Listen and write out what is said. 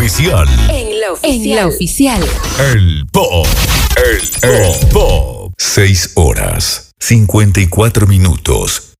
oficial. En la oficial. El Pop. El Pop. 6 horas, 54 minutos.